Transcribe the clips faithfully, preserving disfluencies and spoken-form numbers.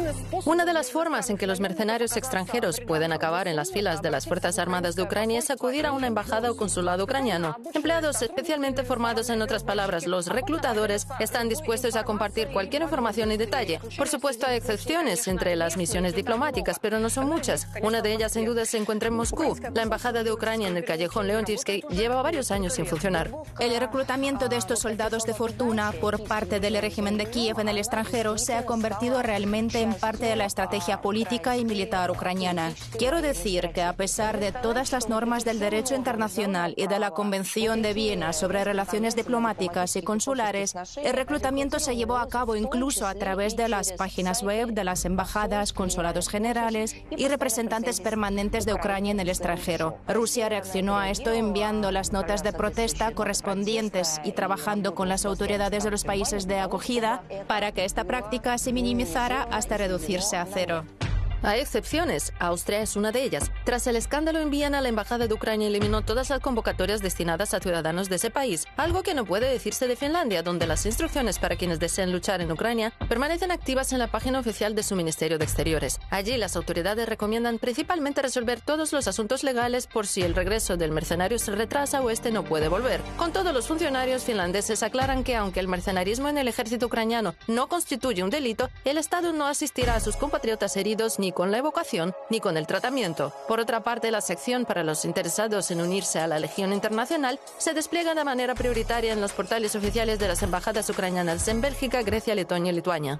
Una de las formas en que los mercenarios extranjeros pueden acabar en las filas de las Fuerzas Armadas de Ucrania es acudir a una embajada o consulado ucraniano. Empleados especialmente formados, en otras palabras, los reclutadores, están dispuestos a compartir cualquier información y detalle. Por supuesto, hay excepciones entre las misiones diplomáticas, pero no son muchas. Una de ellas, sin duda, se encuentra en Moscú. La embajada de Ucrania en el callejón Leontivsky lleva varios años sin funcionar. El reclutamiento de estos soldados de fortuna por parte del régimen de Kiev en el extranjero se ha convertido realmente en parte de la estrategia política y militar ucraniana. Quiero decir que a pesar de todas las normas del derecho internacional y de la Convención de Viena sobre relaciones diplomáticas y consulares, el reclutamiento se llevó a cabo incluso a través de las páginas web de las embajadas, consulados generales y representantes permanentes de Ucrania en el extranjero. Rusia reaccionó a esto enviando las notas de protesta correspondientes y trabajando con las autoridades de los países de acogida para que esta práctica se minimizara hasta reducirse a cero. Hay excepciones. Austria es una de ellas. Tras el escándalo en Viena, la Embajada de Ucrania eliminó todas las convocatorias destinadas a ciudadanos de ese país, algo que no puede decirse de Finlandia, donde las instrucciones para quienes deseen luchar en Ucrania permanecen activas en la página oficial de su Ministerio de Exteriores. Allí las autoridades recomiendan principalmente resolver todos los asuntos legales por si el regreso del mercenario se retrasa o este no puede volver. Con todo, los funcionarios finlandeses aclaran que aunque el mercenarismo en el ejército ucraniano no constituye un delito, el Estado no asistirá a sus compatriotas heridos ni con la evocación ni con el tratamiento. Por otra parte, la sección para los interesados en unirse a la Legión Internacional se despliega de manera prioritaria en los portales oficiales de las embajadas ucranianas en Bélgica, Grecia, Letonia y Lituania.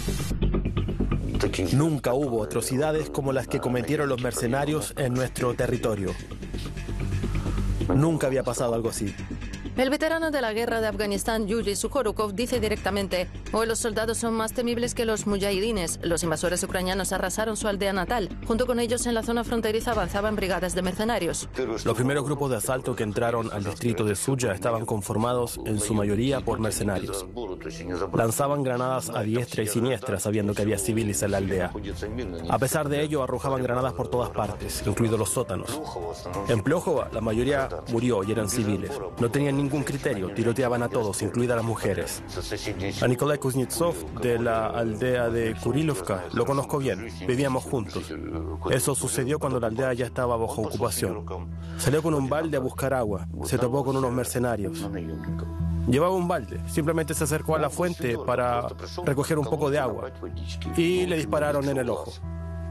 Nunca hubo atrocidades como las que cometieron los mercenarios en nuestro territorio. Nunca había pasado algo así. El veterano de la guerra de Afganistán, Yuri Sukhorukov, dice directamente: hoy los soldados son más temibles que los mujahidines. Los invasores ucranianos arrasaron su aldea natal. Junto con ellos, en la zona fronteriza avanzaban brigadas de mercenarios. Los primeros grupos de asalto que entraron al distrito de Suya estaban conformados en su mayoría por mercenarios. Lanzaban granadas a diestra y siniestra sabiendo que había civiles en la aldea. A pesar de ello, arrojaban granadas por todas partes, incluidos los sótanos. En Plokhova, la mayoría murió y eran civiles. No tenían ningún criterio, tiroteaban a todos, incluidas las mujeres. A Nikolai Kuznetsov, de la aldea de Kurilovka, lo conozco bien, vivíamos juntos. Eso sucedió cuando la aldea ya estaba bajo ocupación. Salió con un balde a buscar agua, se topó con unos mercenarios. Llevaba un balde, simplemente se acercó a la fuente para recoger un poco de agua y le dispararon en el ojo.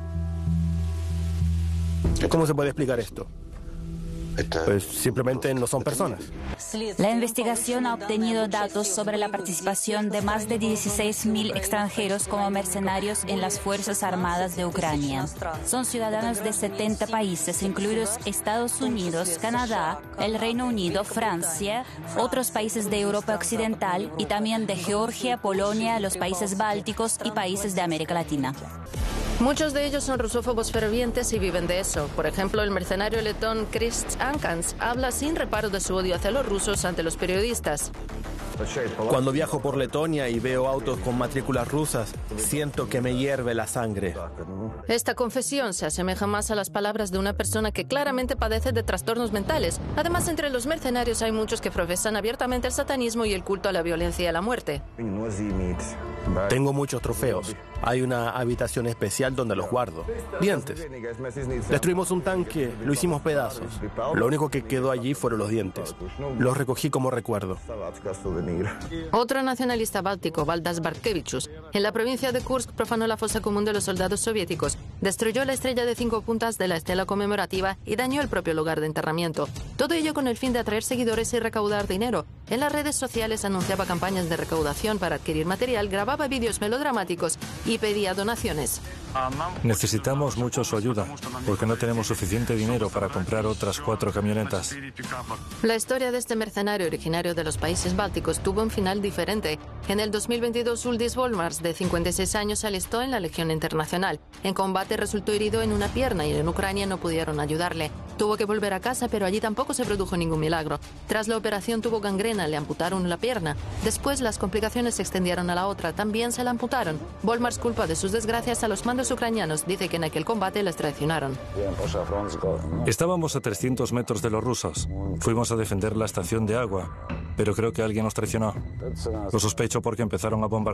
¿Cómo se puede explicar esto? Pues simplemente no son personas. La investigación ha obtenido datos sobre la participación de más de dieciséis mil extranjeros como mercenarios en las Fuerzas Armadas de Ucrania. Son ciudadanos de setenta países, incluidos Estados Unidos, Canadá, el Reino Unido, Francia, otros países de Europa Occidental y también de Georgia, Polonia, los países bálticos y países de América Latina. Muchos de ellos son rusófobos fervientes y viven de eso. Por ejemplo, el mercenario letón Krist Ankans habla sin reparo de su odio hacia los rusos ante los periodistas. Cuando viajo por Letonia y veo autos con matrículas rusas, siento que me hierve la sangre. Esta confesión se asemeja más a las palabras de una persona que claramente padece de trastornos mentales. Además, entre los mercenarios hay muchos que profesan abiertamente el satanismo y el culto a la violencia y a la muerte. Tengo muchos trofeos. Hay una habitación especial donde los guardo. Dientes. Destruimos un tanque, lo hicimos pedazos. Lo único que quedó allí fueron los dientes. Los recogí como recuerdo. Otro nacionalista báltico, Valdas Bartkevichus, en la provincia de Kursk profanó la fosa común de los soldados soviéticos, destruyó la estrella de cinco puntas de la estela conmemorativa y dañó el propio lugar de enterramiento. Todo ello con el fin de atraer seguidores y recaudar dinero. En las redes sociales anunciaba campañas de recaudación para adquirir material, grababa vídeos melodramáticos y pedía donaciones. Necesitamos mucho su ayuda, porque no tenemos suficiente dinero para comprar otras cuatro camionetas. La historia de este mercenario originario de los países bálticos tuvo un final diferente. En el dos mil veintidós, Uldis Volmars, de cincuenta y seis años, se alistó en la Legión Internacional. En combate resultó herido en una pierna y en Ucrania no pudieron ayudarle. Tuvo que volver a casa, pero allí tampoco se produjo ningún milagro. Tras la operación tuvo gangrena, le amputaron la pierna. Después las complicaciones se extendieron a la otra, también se la amputaron. Volmars culpa de sus desgracias a los mandos ucranianos, dice que en aquel combate les traicionaron. Estábamos a trescientos metros de los rusos. Fuimos a defender la estación de agua, pero creo que alguien nos traicionó. Lo sospecho porque empezaron a bombardear.